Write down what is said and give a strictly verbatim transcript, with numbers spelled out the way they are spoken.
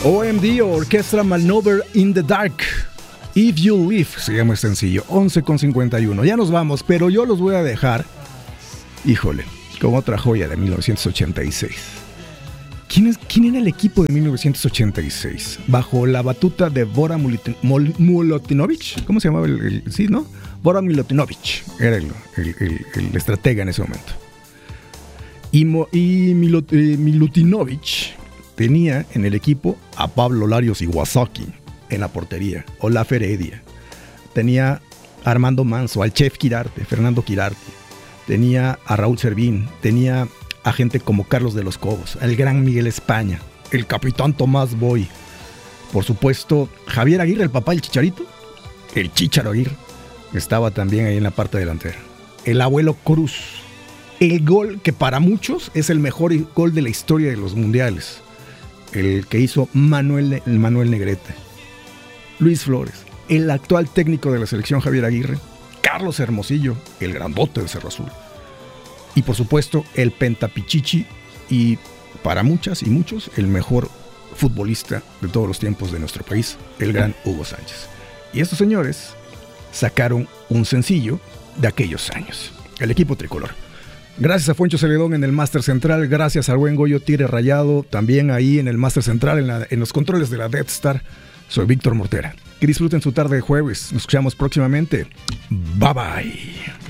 O M D, Orquestra Maneuver in the Dark. If You Live, se llama este sencillo. once con cincuenta y uno. Ya nos vamos, pero yo los voy a dejar, híjole, con otra joya de mil novecientos ochenta y seis. ¿Quién, es, ¿Quién era el equipo de mil novecientos ochenta y seis? Bajo la batuta de Bora Milutinovic. ¿Cómo se llamaba el, el sí, no? Bora Milutinovic era el, el, el, el estratega en ese momento. Y, Mo, y Milut, eh, Milutinovic tenía en el equipo a Pablo Larios Iwasaki en la portería, Olaf Heredia. Tenía a Armando Manso, al chef Quirarte, Fernando Quirarte. Tenía a Raúl Servín, tenía a gente como Carlos de los Cobos, el gran Miguel España, el capitán Tomás Boy. Por supuesto, Javier Aguirre, el papá del Chicharito, el Chícharo Aguirre, estaba también ahí en la parte delantera. El abuelo Cruz, el gol que para muchos es el mejor gol de la historia de los mundiales, el que hizo Manuel, Manuel Negrete. Luis Flores, el actual técnico de la selección Javier Aguirre, Carlos Hermosillo, el grandote de Cerro Azul, y por supuesto el Pentapichichi y para muchas y muchos el mejor futbolista de todos los tiempos de nuestro país, el gran Hugo Sánchez. Y estos señores sacaron un sencillo de aquellos años, el equipo tricolor. Gracias a Fuencho Celedón en el Máster Central, gracias al buen Goyo Tigre Rayado, también ahí en el Máster Central, en, la, en los controles de la Death Star. Soy Víctor Mortera. Que disfruten su tarde de jueves. Nos escuchamos próximamente. Bye bye.